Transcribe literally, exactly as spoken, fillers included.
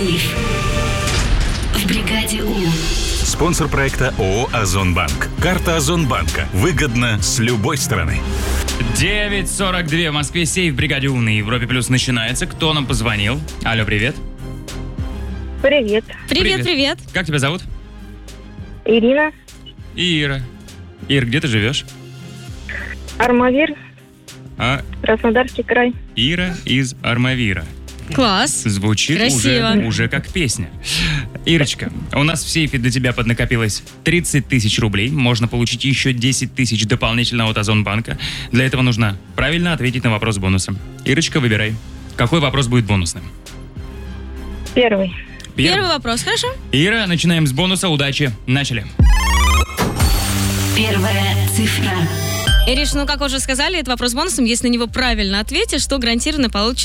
Сейф в бригаде У. Спонсор проекта ООО «Озонбанк». Карта Озонбанка. Выгодно с любой стороны. девять сорок два в Москве. Сейф в бригаде У на Европе Плюс начинается. Кто нам позвонил? Алло, привет. Привет. Привет, привет. Как тебя зовут? Ирина. Ира. Ир, где ты живешь? Армавир, А, Краснодарский край. Ира из Армавира. Класс. Звучит Красиво. уже, уже как песня. Ирочка, у нас в сейфе для тебя поднакопилось тридцать тысяч рублей. Можно получить еще десять тысяч дополнительно от Озонбанка. Для этого нужно правильно ответить на вопрос бонуса. Ирочка, выбирай. Какой вопрос будет бонусным? Первый. Первый вопрос, хорошо? Ира, начинаем с бонуса. Удачи. Начали. Первая цифра. Ириш, ну как уже сказали, это вопрос бонусом. Если на него правильно ответишь, то гарантированно получишь